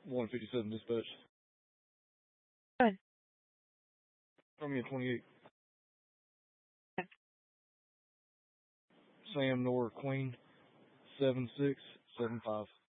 157 dispatch. Go ahead. Romeo 28. Okay. Sam Nor Queen 7675.